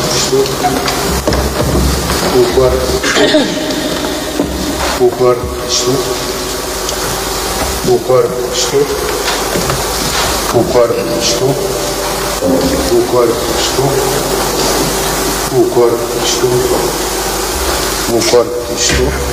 estou. O quarto, estou. O quarto, estou. O quarto, estou. O quarto, estou. O quarto, estou. O quarto, estou. O quarto, estou.